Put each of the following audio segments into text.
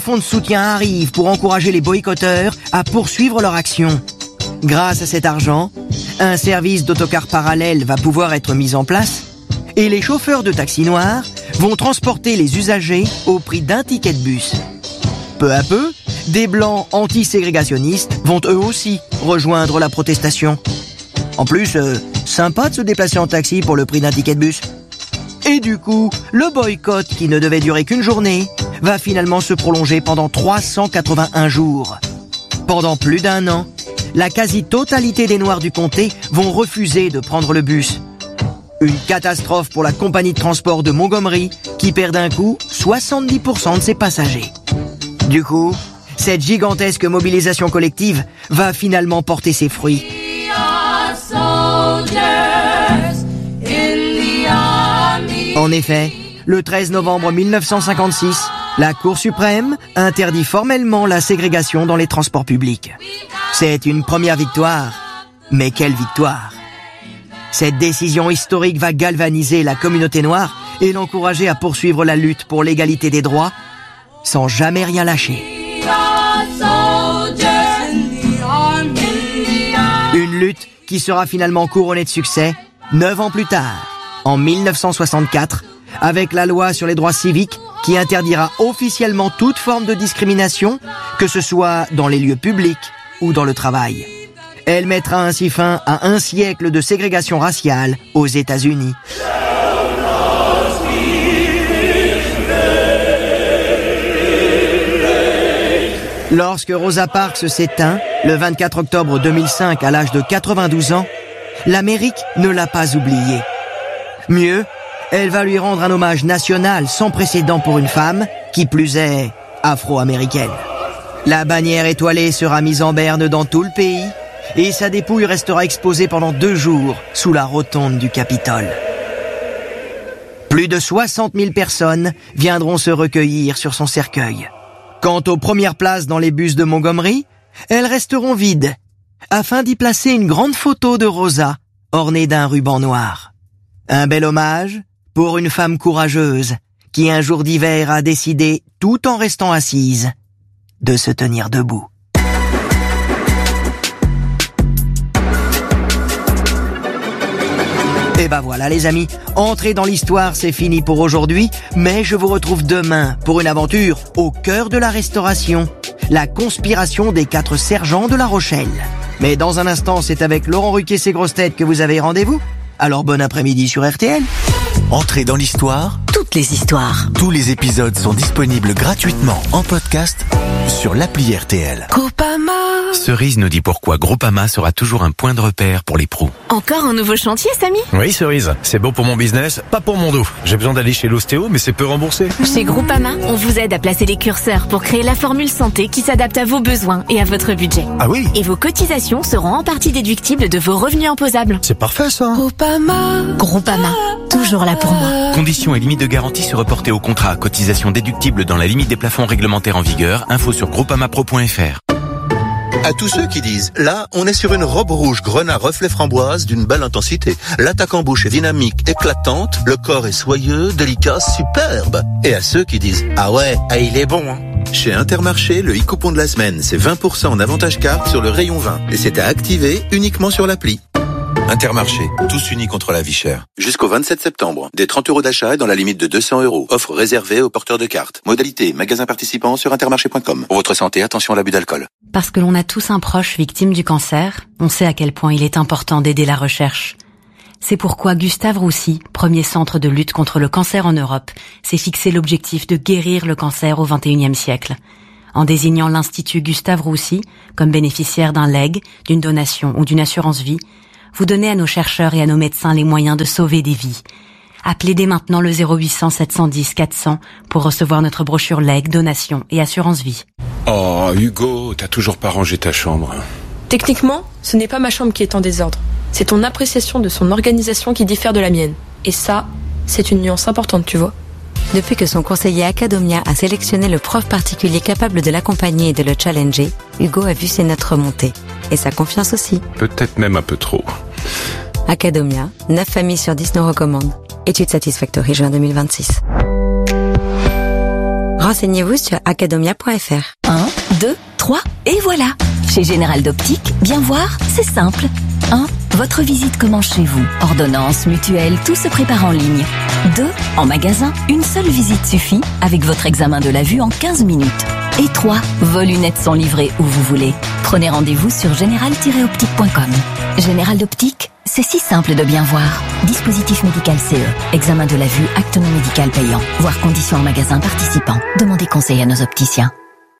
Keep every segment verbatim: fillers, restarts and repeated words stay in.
fonds de soutien arrivent pour encourager les boycotteurs à poursuivre leur action. Grâce à cet argent, un service d'autocar parallèle va pouvoir être mis en place et les chauffeurs de taxis noirs vont transporter les usagers au prix d'un ticket de bus. Peu à peu, des blancs anti-ségrégationnistes vont eux aussi rejoindre la protestation. En plus, euh, sympa de se déplacer en taxi pour le prix d'un ticket de bus. Et du coup, le boycott, qui ne devait durer qu'une journée, va finalement se prolonger pendant trois cent quatre-vingt-un jours. Pendant plus d'un an, la quasi-totalité des Noirs du comté vont refuser de prendre le bus. Une catastrophe pour la compagnie de transport de Montgomery, qui perd d'un coup soixante-dix pour cent de ses passagers. Du coup, cette gigantesque mobilisation collective va finalement porter ses fruits. En effet, le treize novembre mille neuf cent cinquante-six, la Cour suprême interdit formellement la ségrégation dans les transports publics. C'est une première victoire, mais quelle victoire! Cette décision historique va galvaniser la communauté noire et l'encourager à poursuivre la lutte pour l'égalité des droits sans jamais rien lâcher. Une lutte qui sera finalement couronnée de succès neuf ans plus tard, en mille neuf cent soixante-quatre, avec la loi sur les droits civiques qui interdira officiellement toute forme de discrimination, que ce soit dans les lieux publics ou dans le travail. Elle mettra ainsi fin à un siècle de ségrégation raciale aux États-Unis. Lorsque Rosa Parks s'éteint, le vingt-quatre octobre deux mille cinq, à l'âge de quatre-vingt-douze ans, l'Amérique ne l'a pas oubliée. Mieux, elle va lui rendre un hommage national sans précédent pour une femme, qui plus est afro-américaine. La bannière étoilée sera mise en berne dans tout le pays, et sa dépouille restera exposée pendant deux jours sous la rotonde du Capitole. Plus de soixante mille personnes viendront se recueillir sur son cercueil. Quant aux premières places dans les bus de Montgomery, elles resteront vides, afin d'y placer une grande photo de Rosa, ornée d'un ruban noir. Un bel hommage pour une femme courageuse, qui un jour d'hiver a décidé, tout en restant assise, de se tenir debout. Et ben voilà les amis, entrer dans l'histoire c'est fini pour aujourd'hui, mais je vous retrouve demain pour une aventure au cœur de la Restauration, la conspiration des quatre sergents de La Rochelle. Mais dans un instant, c'est avec Laurent Ruquier, ses grosses têtes, que vous avez rendez-vous. Alors bon après-midi sur R T L. Entrez dans l'histoire. Toutes les histoires. Tous les épisodes sont disponibles gratuitement en podcast sur l'appli R T L. Groupama. Cerise nous dit pourquoi Groupama sera toujours un point de repère pour les pros. Encore un nouveau chantier, Samy? Oui, Cerise. C'est bon pour mon business, pas pour mon dos. J'ai besoin d'aller chez l'ostéo, mais c'est peu remboursé. Chez Groupama, on vous aide à placer les curseurs pour créer la formule santé qui s'adapte à vos besoins et à votre budget. Ah oui? Et vos cotisations seront en partie déductibles de vos revenus imposables. C'est parfait, ça. Groupama. Groupama. Toujours là pour moi. Conditions et limites de garantie se reporter au contrat. Cotisation déductible dans la limite des plafonds réglementaires en vigueur. Info sur groupamapro point f r. À tous ceux qui disent, là, on est sur une robe rouge grenat reflet framboise d'une belle intensité. L'attaque en bouche est dynamique, éclatante, le corps est soyeux, délicat, superbe. Et à ceux qui disent, ah ouais, ah il est bon, hein. Chez Intermarché, le e-coupon de la semaine, c'est vingt pour cent en avantage carte sur le rayon vin. Et c'est à activer uniquement sur l'appli. Intermarché, tous unis contre la vie chère. Jusqu'au vingt-sept septembre, des trente euros d'achat et dans la limite de deux cents euros. Offre réservée aux porteurs de cartes. Modalité, magasin participant sur intermarché point com. Pour votre santé, attention à l'abus d'alcool. Parce que l'on a tous un proche victime du cancer, on sait à quel point il est important d'aider la recherche. C'est pourquoi Gustave Roussy, premier centre de lutte contre le cancer en Europe, s'est fixé l'objectif de guérir le cancer au vingt et unième siècle. En désignant l'Institut Gustave Roussy comme bénéficiaire d'un legs, d'une donation ou d'une assurance vie, vous donnez à nos chercheurs et à nos médecins les moyens de sauver des vies. Appelez dès maintenant le zéro huit cents sept cent dix quatre cents pour recevoir notre brochure legs, donation et assurance vie. Oh, Hugo, t'as toujours pas rangé ta chambre. Techniquement, ce n'est pas ma chambre qui est en désordre. C'est ton appréciation de son organisation qui diffère de la mienne. Et ça, c'est une nuance importante, tu vois. Depuis que son conseiller Academia a sélectionné le prof particulier capable de l'accompagner et de le challenger, Hugo a vu ses notes remonter. Et sa confiance aussi. Peut-être même un peu trop. Academia, neuf familles sur dix nous recommandent. Étude Satisfactory, juin deux mille vingt-six. Renseignez-vous sur academia point f r. un, deux, trois, et voilà. Chez Général d'Optique, bien voir, c'est simple. un. Votre visite commence chez vous. Ordonnance, mutuelle, tout se prépare en ligne. deux. En magasin, une seule visite suffit avec votre examen de la vue en quinze minutes. Et trois. Vos lunettes sont livrées où vous voulez. Prenez rendez-vous sur général tiret optique point com. Général d'Optique, c'est si simple de bien voir. Dispositif médical C E. Examen de la vue, acte non médical payant. Voir conditions en magasin participant. Demandez conseil à nos opticiens.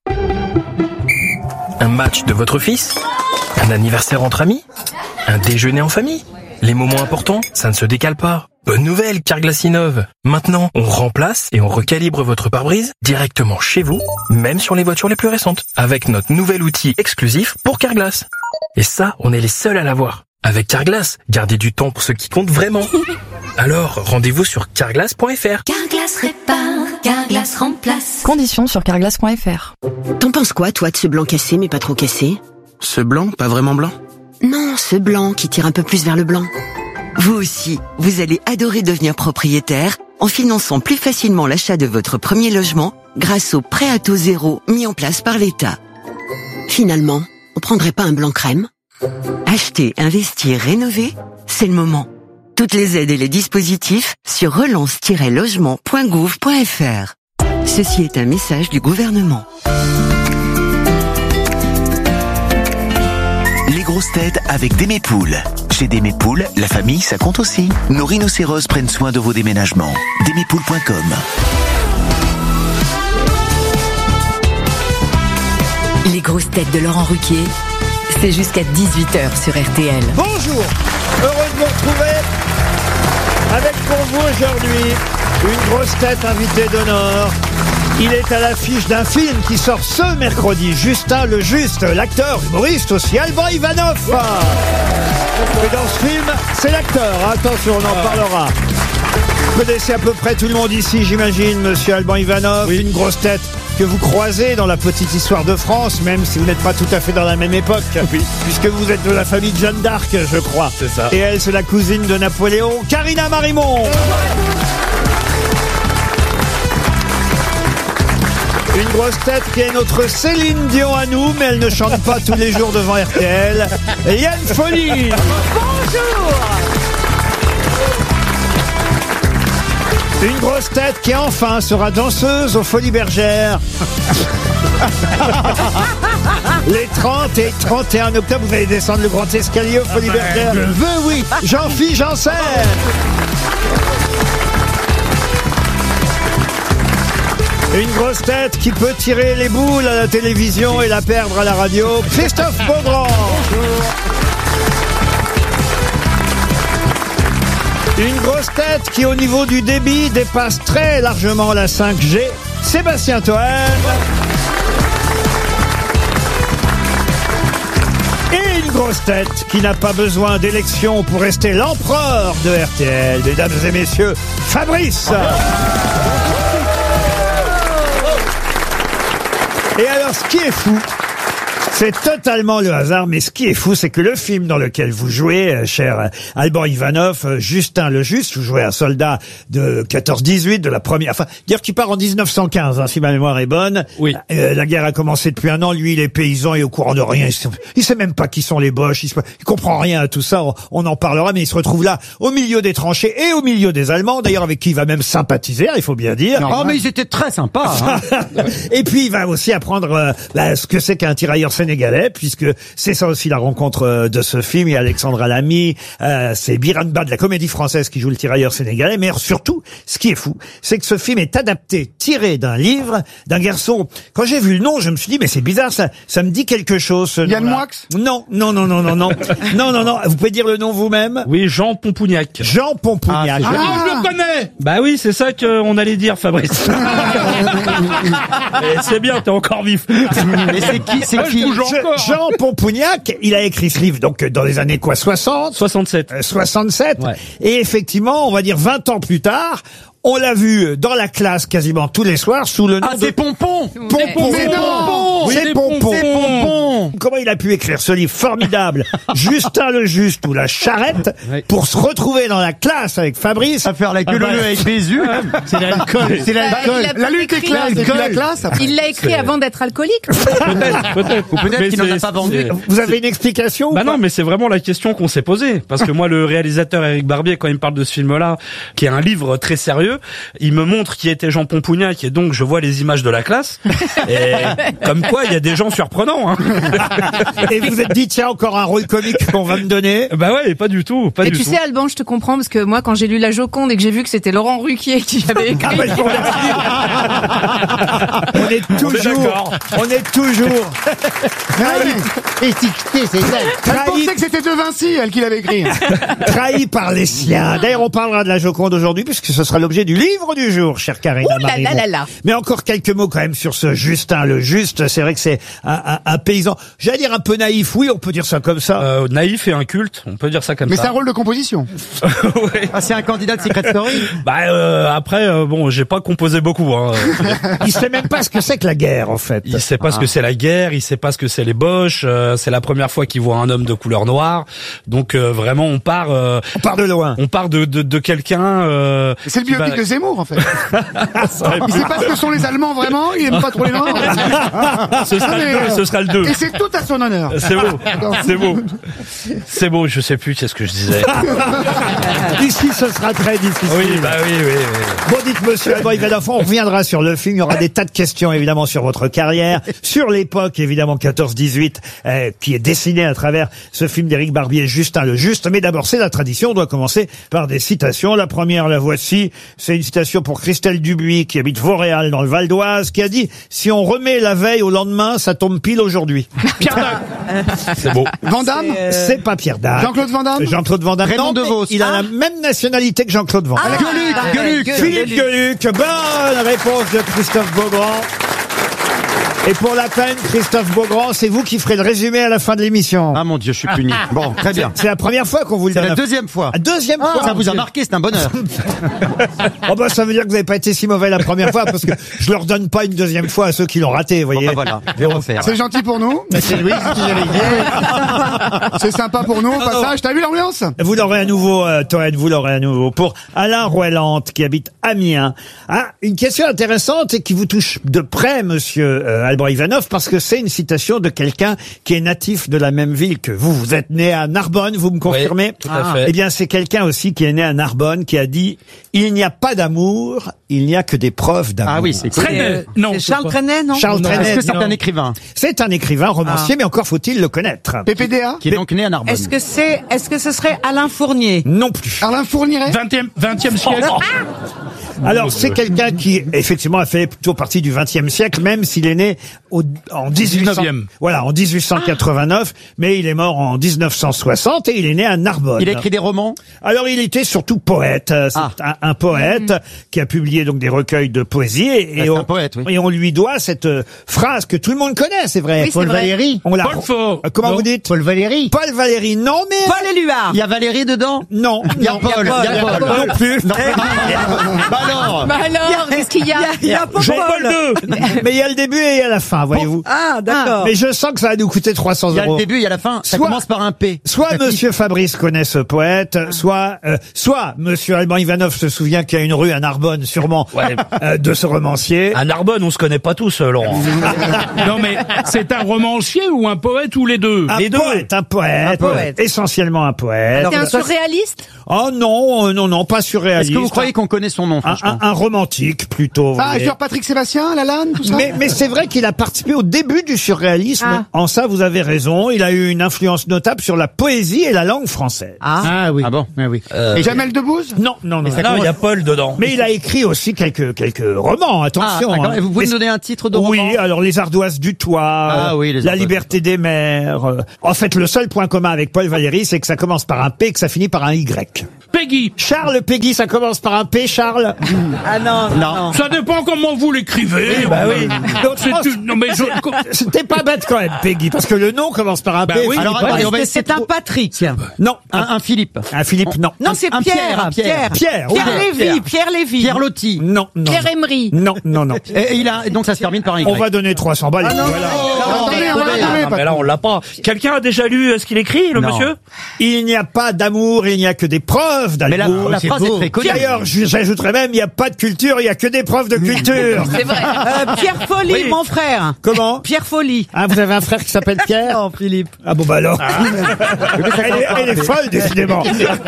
Un match de votre fils? Un anniversaire entre amis? Un déjeuner en famille? Les moments importants, ça ne se décale pas. Bonne nouvelle, Carglass innove. Maintenant, on remplace et on recalibre votre pare-brise directement chez vous, même sur les voitures les plus récentes, avec notre nouvel outil exclusif pour Carglass. Et ça, on est les seuls à l'avoir. Avec Carglass, gardez du temps pour ce qui compte vraiment. Alors, rendez-vous sur carglass point f r. Carglass répare, Carglass remplace. Conditions sur carglass point f r. T'en penses quoi, toi, de ce blanc cassé, mais pas trop cassé? Ce blanc, pas vraiment blanc? Non, ce blanc qui tire un peu plus vers le blanc. Vous aussi, vous allez adorer devenir propriétaire en finançant plus facilement l'achat de votre premier logement grâce au prêt à taux zéro mis en place par l'État. Finalement, on prendrait pas un blanc crème? Acheter, investir, rénover, c'est le moment. Toutes les aides et les dispositifs sur relance tiret logement point gouv point f r. Ceci est un message du gouvernement. Les grosses têtes avec Démépoules. Chez Démépoules, la famille, ça compte aussi. Nos rhinocéros prennent soin de vos déménagements. Démépoules point com. Les grosses têtes de Laurent Ruquier, c'est jusqu'à dix-huit heures sur R T L. Bonjour, heureux de vous retrouver avec pour vous aujourd'hui une grosse tête invitée d'honneur. Il est à l'affiche d'un film qui sort ce mercredi, Justin le Juste, l'acteur, humoriste aussi, Alban Ivanov. Et dans ce film, c'est l'acteur, attention, on en parlera. Vous connaissez à peu près tout le monde ici, j'imagine, monsieur Alban Ivanov, oui. Une grosse tête que vous croisez dans la petite histoire de France, même si vous n'êtes pas tout à fait dans la même époque, oui. Puisque vous êtes de la famille de Jeanne d'Arc, je crois. C'est ça. Et elle, c'est la cousine de Napoléon, Karina Marimond. Une grosse tête qui est notre Céline Dion à nous, mais elle ne chante pas tous les jours devant R T L. Et Yann Folie. Bonjour. Une grosse tête qui enfin sera danseuse aux Folies Bergères. Les trente et trente et un octobre, vous allez descendre le grand escalier aux Folies Bergères. Je veux, oui. Jean-Philippe Janssen. Une grosse tête qui peut tirer les boules à la télévision et la perdre à la radio, Christophe Beaugrand. Une grosse tête qui, au niveau du débit, dépasse très largement la cinq G, Sébastien Toen. Et une grosse tête qui n'a pas besoin d'élection pour rester l'empereur de R T L, mesdames et messieurs, Fabrice. Et alors, ce qui est fou, c'est totalement le hasard, mais ce qui est fou, c'est que le film dans lequel vous jouez, cher Alban Ivanov, Justin le Juste, vous jouez un soldat de quatorze dix-huit, de la première, enfin, dire qu'il part en dix-neuf cent quinze, hein, si ma mémoire est bonne. Oui. Euh, la guerre a commencé depuis un an, lui, il est paysan et au courant de rien. Il sait, il sait même pas qui sont les Boches, il, se, il comprend rien à tout ça, on, on en parlera, mais il se retrouve là, au milieu des tranchées et au milieu des Allemands, d'ailleurs, avec qui il va même sympathiser, il faut bien dire. Oh, mais ils étaient très sympas, hein. Et puis, il va aussi apprendre euh, là, ce que c'est qu'un tirailleur sénégalais. Puisque c'est ça aussi la rencontre de ce film. Il y a Alexandra Lamy, euh, c'est Biranba de la Comédie Française qui joue le tirailleur sénégalais. Mais surtout, ce qui est fou, c'est que ce film est adapté, tiré d'un livre d'un garçon. Quand j'ai vu le nom, je me suis dit, mais c'est bizarre, ça, ça me dit quelque chose. Yann Moix ? Non, non, non, non, non, non, non, non, non. Vous pouvez dire le nom vous-même ? Oui, Jean Pompougnac. Jean Pompougnac. Ah, ah, je le connais. Bah oui, c'est ça qu'on allait dire, Fabrice. C'est bien, t'es encore vif. Et c'est qui, c'est qui Jean Pompougnac, il a écrit ce livre donc dans les années quoi, soixante soixante-sept euh, soixante-sept Ouais. Et effectivement, on va dire vingt ans plus tard, on l'a vu dans la classe quasiment tous les soirs sous le nom ah, de c'est Pompon. Pompon. C'est Pompon. Oui, c'est Pompon. C'est Pompon. comment, comment il a pu écrire ce livre formidable, Justin le Juste ou La Charrette, pour se retrouver dans la classe avec Fabrice. À faire la queue Ah bah, leu avec Bézu. C'est l'alcool. C'est l'alcool. La lutte est classe, c'est la classe. après. Il l'a écrit avant d'être alcoolique. Peut-être, peut-être. Ou peut-être Mais qu'il n'en a c'est- pas vendu. c'est- Vous avez une explication ou Bah pas non, mais c'est vraiment la question qu'on s'est posée. Parce que moi, le réalisateur Éric Barbier, quand il me parle de ce film-là, qui est un livre très sérieux, il me montre qui était Jean Pompougnac, et donc je vois les images de la classe. Et comme quoi, il y a des gens surprenants. Hein. Et vous vous êtes dit, tiens, encore un rôle comique qu'on va me donner. Bah ouais, pas du tout, pas Et du tu tout. sais, Alban, je te comprends parce que moi, quand j'ai lu La Joconde et que j'ai vu que c'était Laurent Ruquier qui avait écrit. Ah bah, je vous remercie. On est toujours, d'accord. on est toujours Étiqueté, c'est ça. Elle trahi, pensait que c'était De Vinci, elle, qui l'avait écrit. trahi par les siens. D'ailleurs, on parlera de la Joconde aujourd'hui puisque ce sera l'objet du livre du jour, cher Karina Ouh là Marivaux. là là là. Mais encore quelques mots quand même sur ce Justin le Juste. C'est vrai que c'est un, un- un paysan, j'allais dire un peu naïf. Oui, on peut dire ça comme ça. Euh, naïf et inculte, on peut dire ça comme Mais ça. c'est un rôle de composition. Ouais. Ah, c'est un candidat de Secret Story. Bah euh, après, euh, bon, j'ai pas composé beaucoup. Hein. Il sait même pas ce que c'est que la guerre, en fait. Il sait pas ce que c'est la guerre, il sait pas ce que c'est les boches. euh, c'est la première fois qu'il voit un homme de couleur noire. Donc euh, vraiment, on part. euh, On part de loin. On part de de, de quelqu'un. Euh, C'est le qui biopic va- de Zemmour, en fait. Il sait pas ce que sont les Allemands, vraiment. Il aime pas trop les Noirs. Ce sera Ah, mais, le deux, euh, ce sera le deux. Et c'est tout à son honneur. C'est beau, c'est beau, c'est beau. Je sais plus qu'est-ce que je disais. Ici, ce sera très difficile. Oui, bah oui, oui. oui. Bon, dites monsieur Alban Ivanov, on reviendra sur le film. Il y aura des tas de questions, évidemment, sur votre carrière, sur l'époque, évidemment, quatorze dix-huit, euh, qui est dessinée à travers ce film d'Éric Barbier, Justin le Juste. Mais d'abord, c'est la tradition. On doit commencer par des citations. La première, la voici. C'est une citation pour Christelle Dubuis, qui habite Vauréal, dans le Val d'Oise, qui a dit « Si on remet la veille au lendemain, ça tombe pile aujourd'hui. » Pierre Dac. C'est beau. Van Damme. C'est pas Pierre Dac. Jean-Claude Van Damme. Jean-Claude Van Damme. Raymond Non, mais DeVos. il a la même nationalité que Jean-Claude Van Damme. Gueuluc, Gueuluc. Philippe Gueluc, bonne réponse de Christophe Beaugrand. Et pour la peine, Christophe Beaugrand, c'est vous qui ferez le résumé à la fin de l'émission. Ah mon Dieu, je suis puni. Bon, très bien. C'est la première fois qu'on vous le C'est donne. la deuxième fois. La deuxième fois. Ça vous a marqué, c'est un bonheur. Oh bah ça veut dire que vous n'avez pas été si mauvais la première fois parce que je leur donne pas une deuxième fois à ceux qui l'ont raté, vous voyez. Bon, bah voilà, je vais refaire. C'est gentil pour nous. C'est Louis qui allait dire. C'est sympa pour nous. Au passage, t'as vu l'ambiance? Vous l'aurez à nouveau, euh, Toen, vous l'aurez à nouveau. Pour Alain Rouellante, qui habite Amiens. Ah, une question intéressante et qui vous touche de près, monsieur euh, Alban Ivanov, parce que c'est une citation de quelqu'un qui est natif de la même ville que vous. Vous êtes né à Narbonne, vous me confirmez? tout à fait. Eh bien, c'est quelqu'un aussi qui est né à Narbonne, qui a dit « Il n'y a pas d'amour, il n'y a que des preuves d'amour. » Ah oui, c'est cool. Trenet. Non, C'est Charles pas- Trenet, non Charles Non. Trenet, Est-ce que c'est non. un écrivain C'est un écrivain, romancier, mais encore faut-il le connaître. P P D A. qui est donc né à Narbonne? Est-ce que c'est, est-ce que ce serait Alain Fournier? Non plus. Alain Fourniret. vingtième, vingtième siècle. Alors, c'est quelqu'un qui, effectivement, a fait plutôt partie du vingtième siècle, même s'il est né au, en dix-huit cents, dix-neuvième. voilà, en dix-huit cent quatre-vingt-neuf, mais il est mort en dix-neuf cent soixante et il est né à Narbonne. Il a écrit des romans? Alors, il était surtout poète. Euh, C'est Ah. un, un poète qui a publié donc des recueils de poésie et, et c'est on, un poète, oui. et on lui doit cette euh, phrase que tout le monde connaît, c'est vrai. Oui, c'est Paul vrai. Valéry. On l'a. Paul Fort. Euh, Comment Non. vous dites? Paul Valéry. Paul Valéry. Non, mais Paul Éluard. Il y a Valérie dedans? non, Il y a non. Paul. Il y a Paul. non plus. Bah alors. Bah alors, qu'est-ce qu'il y a? Il y a pas Jean-Paul Paul. deux. Mais il y a le début et il y a la fin, voyez-vous. Ah, d'accord. Mais je sens que ça va nous coûter trois cents Il y a le euros. début, il y a la fin. Ça Soit- commence par un P. Soit Monsieur Fabrice connaît ce poète, soit euh, soit Monsieur Alban Ivanov se souvient qu'il y a une rue à Narbonne, sûrement, Ouais. euh, de ce romancier. À Narbonne, on se connaît pas tous, euh, Laurent. Non mais c'est un romancier ou un poète ou les deux? Un Les deux. poète, un poète, Un poète. essentiellement un poète. C'est un surréaliste? Oh non, euh, non, non, pas Est-ce surréaliste. que vous croyez qu'on connaît son nom, un, franchement? un, un romantique plutôt. vous Ah, voyez. genre Patrick Sébastien, Lalanne, tout ça. Mais, mais c'est vrai qu'il a participé au début du surréalisme. Ah. En ça, vous avez raison. Il a eu une influence notable sur la poésie et la langue française. Ah. oui. Ah bon? Ah oui. Et Jamel Debbouze. Non, non, non. Non, il y a Paul dedans. Mais il a écrit aussi quelques quelques romans. Ah, Attention. d'accord. hein. Et vous pouvez Mais me donner un titre de Oui, roman? alors les ardoises du toit, Ah euh, oui, les la ardoises liberté des mers. euh. En fait, le seul point commun avec Paul Valéry, c'est que ça commence par un P et que ça finit par un Y. Peggy. Charles Peggy, ça commence par un P, Charles. Ah non, non, non. Ça dépend comment vous l'écrivez. Bah oui. Donc, C'est une- non mais je. C'était pas bête quand même, Peggy, parce que le nom commence par un Bah P. oui. Alors, Philippe, attendez, Est-ce on va que essayer c'est de un Patrick? non, Un, un Philippe. un Philippe, non. Non, c'est Un Pierre. Pierre, Pierre. Pierre. Pierre, oui. Pierre Lévy. Pierre Lévy. Pierre Loti. Non, non. Pierre Emery. Non, non, non. Et, et il a, donc ça se termine par un Y. On va donner trois cents balles. et puis voilà. attendez, attendez, attendez, Non, mais là, on l'a pas. Quelqu'un a déjà lu euh, ce qu'il écrit, le Non. monsieur? Il n'y a pas d'amour, il n'y a que des preuves Mais la, d'amour. la c'est phrase beau. est très connue. D'ailleurs, je- j'ajouterais même, il n'y a pas de culture, il n'y a que des preuves de culture. C'est vrai. Euh, Pierre Folly, Oui. mon frère. Comment? Pierre Folly. Ah, vous avez un frère qui s'appelle Pierre? Non, Philippe. Ah bon, bah alors. elle, est, elle est folle, décidément.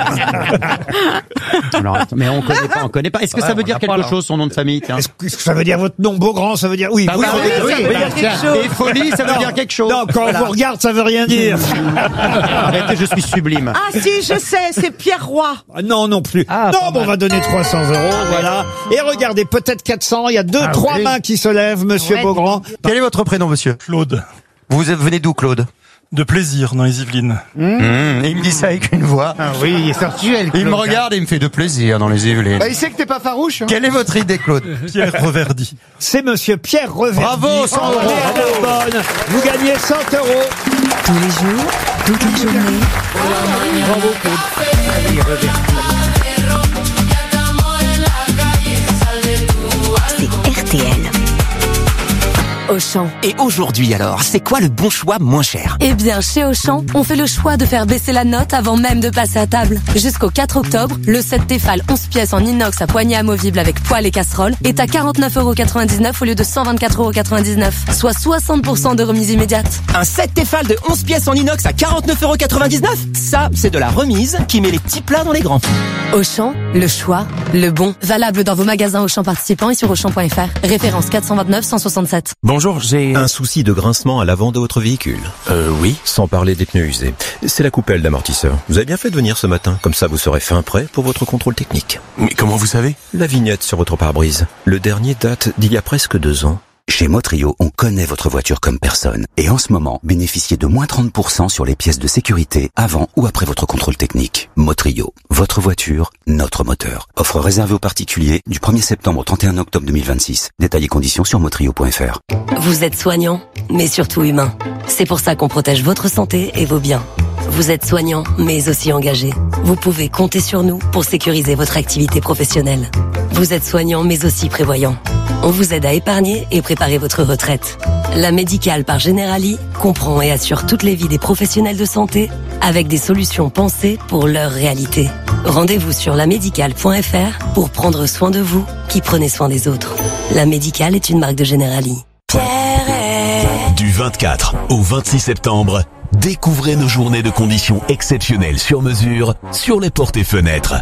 Alors, mais on connaît pas, on connaît pas. Est-ce que Ouais, ça veut on dire l'a quelque pas, là. chose, son nom de famille, tiens? Est-ce que est-ce que ça veut dire votre nom Beaugrand? Ça veut dire oui. Bah oui, oui, oui, oui, oui, ça veut bah, dire tiens. quelque chose. Et folie, ça veut Non. dire quelque chose. Non, quand Voilà. on vous regarde, ça veut rien dire. Arrêtez, je suis sublime. Ah si, je sais, c'est Pierre Roy. Ah, non, non plus. Ah, non, pas bon, on mal. va donner trois cents euros, voilà. Et regardez, peut-être quatre cents. Il y a deux, Ah, trois oui. mains qui se lèvent, monsieur Ouais. Beaugrand. Quel est votre prénom, monsieur? Claude. Vous venez d'où, Claude? De plaisir dans les Yvelines. Mmh, il me dit ça avec une voix. Ah oui, il est sortuel. Il me regarde et il me fait de plaisir dans les Yvelines. Bah, il sait que t'es pas farouche. Hein. Quelle est votre idée, Claude? Pierre Reverdy. C'est monsieur Pierre Reverdy. Bravo, cent euros. Né à Narbonne. Vous gagnez cent euros. Tous les jours, toute la journée. Bravo, Claude. C'est R T L. Auchan. Et aujourd'hui alors, c'est quoi le bon choix moins cher? Eh bien, chez Auchan, on fait le choix de faire baisser la note avant même de passer à table. Jusqu'au quatre octobre, le set Tefal onze pièces en inox à poignée amovible avec poêle et casserole est à quarante-neuf euros quatre-vingt-dix-neuf au lieu de cent vingt-quatre euros quatre-vingt-dix-neuf, soit soixante pour cent de remise immédiate. Un set Tefal de onze pièces en inox à quarante-neuf euros quatre-vingt-dix-neuf? Ça, c'est de la remise qui met les petits plats dans les grands. Auchan, le choix, le bon. Valable dans vos magasins Auchan participants et sur Auchan point F R. Référence quatre cent vingt-neuf cent soixante-sept. Bonjour, j'ai un souci de grincement à l'avant de votre véhicule. Euh, oui, sans parler des pneus usés. C'est la coupelle d'amortisseur. Vous avez bien fait de venir ce matin, comme ça vous serez fin prêt pour votre contrôle technique. Mais comment vous savez? La vignette sur votre pare-brise. Le dernier date d'il y a presque deux ans. Chez Motrio, on connaît votre voiture comme personne. Et en ce moment, bénéficiez de moins trente pour cent sur les pièces de sécurité avant ou après votre contrôle technique. Motrio, votre voiture, notre moteur. Offre réservée aux particuliers du premier septembre au trente et un octobre deux mille vingt-six. Détails et conditions sur motrio point F R. Vous êtes soignant, mais surtout humain. C'est pour ça qu'on protège votre santé et vos biens. Vous êtes soignant, mais aussi engagé. Vous pouvez compter sur nous pour sécuriser votre activité professionnelle. Vous êtes soignant, mais aussi prévoyant. On vous aide à épargner et préparer votre retraite. La Médicale par Generali comprend et assure toutes les vies des professionnels de santé avec des solutions pensées pour leur réalité. Rendez-vous sur la médicale point F R pour prendre soin de vous qui prenez soin des autres. La Médicale est une marque de Generali. Du vingt-quatre au vingt-six septembre, découvrez nos journées de conditions exceptionnelles sur mesure sur les portes et fenêtres.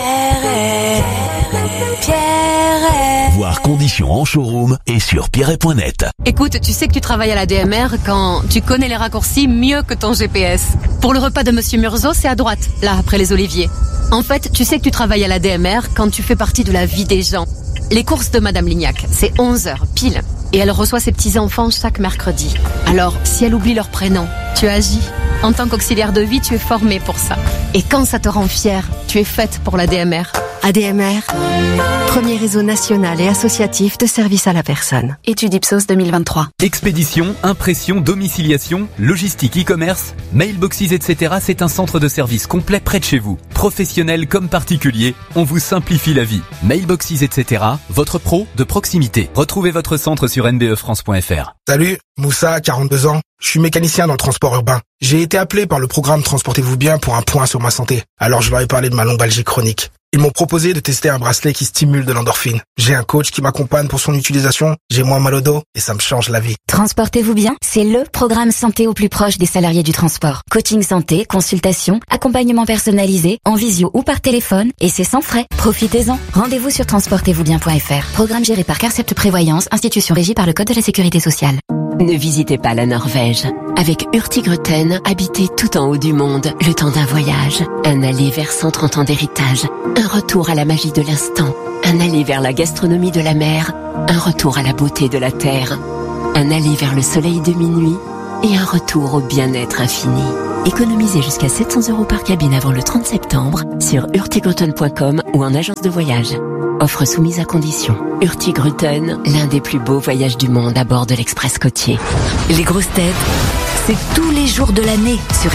Voir conditions en showroom et sur pierret point net. Écoute, tu sais que tu travailles à la D M R quand tu connais les raccourcis mieux que ton G P S. Pour le repas de Monsieur Murzo, c'est à droite, là, après les oliviers. En fait, tu sais que tu travailles à la D M R quand tu fais partie de la vie des gens. Les courses de Madame Lignac, c'est onze heures, pile. Et elle reçoit ses petits-enfants chaque mercredi. Alors, si elle oublie leur prénom, tu agis. En tant qu'auxiliaire de vie, tu es formé pour ça. Et quand ça te rend fier, tu es faite pour la D M R. A D M R, premier réseau national et associatif de services à la personne. Étude Ipsos deux mille vingt-trois. Expédition, impression, domiciliation, logistique, e-commerce, mailboxes, et cetera. C'est un centre de service complet près de chez vous. Professionnels comme particuliers, on vous simplifie la vie. Mailboxes, et cetera. Votre pro de proximité. Retrouvez votre centre sur n b e france point f r. Salut, Moussa, quarante-deux ans. Je suis mécanicien dans le transport urbain. J'ai été appelé par le programme Transportez-vous bien pour un point sur ma santé. Alors je leur ai parlé de ma lombalgie chronique. Ils m'ont proposé de tester un bracelet qui stimule de l'endorphine. J'ai un coach qui m'accompagne pour son utilisation, j'ai moins mal au dos et ça me change la vie. Transportez-vous bien, c'est le programme santé au plus proche des salariés du transport. Coaching santé, consultation, accompagnement personnalisé, en visio ou par téléphone, et c'est sans frais. Profitez-en. Rendez-vous sur transportez vous bien point f r. Programme géré par Carcept Prévoyance, institution régie par le Code de la Sécurité sociale. Ne visitez pas la Norvège. Avec Hurtigruten, habitez tout en haut du monde, le temps d'un voyage. Un aller vers cent trente ans d'héritage. Un retour à la magie de l'instant. Un aller vers la gastronomie de la mer. Un retour à la beauté de la terre. Un aller vers le soleil de minuit. Et un retour au bien-être infini. Économisez jusqu'à sept cents euros par cabine avant le trente septembre sur hurtigruten point com ou en agence de voyage. Offre soumise à condition. Hurtigruten, l'un des plus beaux voyages du monde à bord de l'Express côtier. Les grosses têtes, c'est tous les jours de l'année sur